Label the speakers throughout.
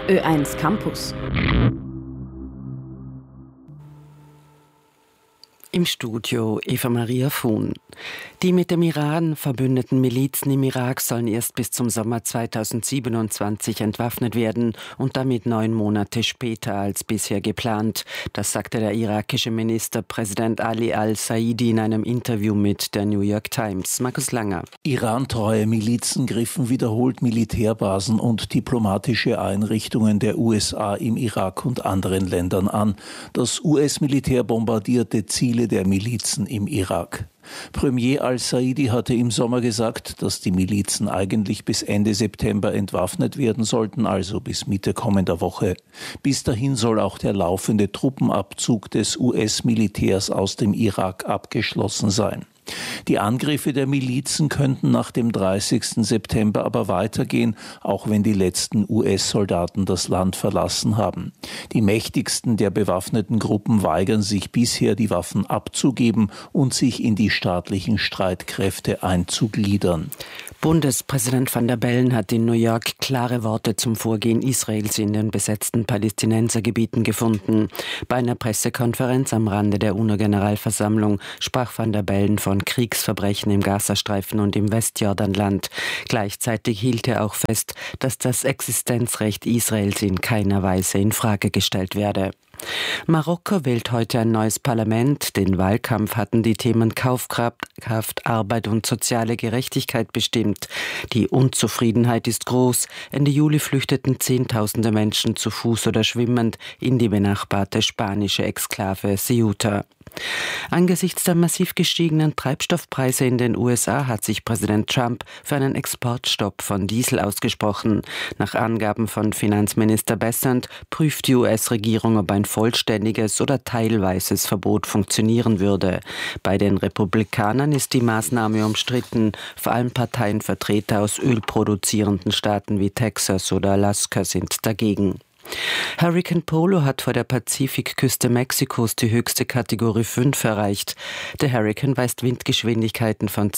Speaker 1: Ö1 Campus.
Speaker 2: Im Studio Eva-Maria Fuhn. Die mit dem Iran verbündeten Milizen im Irak sollen erst bis zum Sommer 2027 entwaffnet werden und damit 9 Monate später als bisher geplant. Das sagte der irakische Ministerpräsident Ali al-Saidi in einem Interview mit der New York Times. Markus Langer.
Speaker 3: Iran-treue Milizen griffen wiederholt Militärbasen und diplomatische Einrichtungen der USA im Irak und anderen Ländern an. Das US-Militär bombardierte Ziele der Milizen im Irak. Premier al-Saidi hatte im Sommer gesagt, dass die Milizen eigentlich bis Ende September entwaffnet werden sollten, also bis Mitte kommender Woche. Bis dahin soll auch der laufende Truppenabzug des US-Militärs aus dem Irak abgeschlossen sein. Die Angriffe der Milizen könnten nach dem 30. September aber weitergehen, auch wenn die letzten US-Soldaten das Land verlassen haben. Die mächtigsten der bewaffneten Gruppen weigern sich bisher, die Waffen abzugeben und sich in die staatlichen Streitkräfte einzugliedern.
Speaker 2: Bundespräsident Van der Bellen hat in New York klare Worte zum Vorgehen Israels in den besetzten Palästinensergebieten gefunden. Bei einer Pressekonferenz am Rande der UNO-Generalversammlung sprach Van der Bellen von Kriegsverbrechen im Gazastreifen und im Westjordanland. Gleichzeitig hielt er auch fest, dass das Existenzrecht Israels in keiner Weise in Frage gestellt werde. Marokko wählt heute ein neues Parlament. Den Wahlkampf hatten die Themen Kaufkraft, Arbeit und soziale Gerechtigkeit bestimmt. Die Unzufriedenheit ist groß. Ende Juli flüchteten Zehntausende Menschen zu Fuß oder schwimmend in die benachbarte spanische Exklave Ceuta. Angesichts der massiv gestiegenen Treibstoffpreise in den USA hat sich Präsident Trump für einen Exportstopp von Diesel ausgesprochen. Nach Angaben von Finanzminister Bessent prüft die US-Regierung, ob ein vollständiges oder teilweises Verbot funktionieren würde. Bei den Republikanern ist die Maßnahme umstritten. Vor allem Parteienvertreter aus ölproduzierenden Staaten wie Texas oder Alaska sind dagegen. Hurricane Polo hat vor der Pazifikküste Mexikos die höchste Kategorie 5 erreicht. Der Hurrikan weist Windgeschwindigkeiten von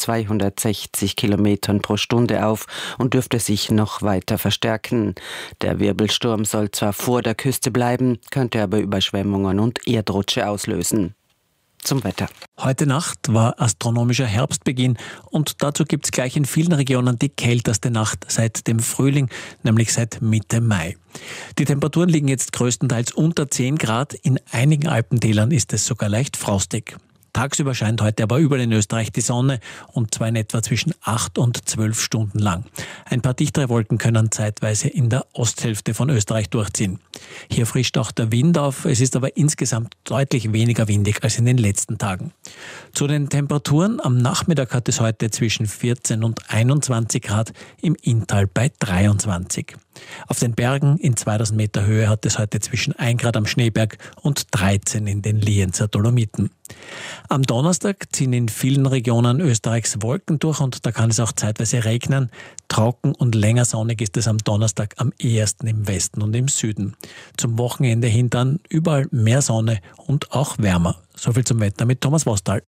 Speaker 2: 260 Kilometern pro Stunde auf und dürfte sich noch weiter verstärken. Der Wirbelsturm soll zwar vor der Küste bleiben, könnte aber Überschwemmungen und Erdrutsche auslösen. Zum Wetter.
Speaker 4: Heute Nacht war astronomischer Herbstbeginn und dazu gibt es gleich in vielen Regionen die kälteste Nacht seit dem Frühling, nämlich seit Mitte Mai. Die Temperaturen liegen jetzt größtenteils unter 10 Grad, in einigen Alpentälern ist es sogar leicht frostig. Tagsüber scheint heute aber überall in Österreich die Sonne und zwar in etwa zwischen 8 und 12 Stunden lang. Ein paar dichtere Wolken können zeitweise in der Osthälfte von Österreich durchziehen. Hier frischt auch der Wind auf, es ist aber insgesamt deutlich weniger windig als in den letzten Tagen. Zu den Temperaturen: am Nachmittag hat es heute zwischen 14 und 21 Grad, im Inntal bei 23. Auf den Bergen in 2000 Meter Höhe hat es heute zwischen 1 Grad am Schneeberg und 13 in den Lienzer Dolomiten. Am Donnerstag ziehen in vielen Regionen Österreichs Wolken durch und da kann es auch zeitweise regnen. Trocken und länger sonnig ist es am Donnerstag am ehesten im Westen und im Süden. Zum Wochenende hin dann überall mehr Sonne und auch wärmer. Soviel zum Wetter mit Thomas Wostal.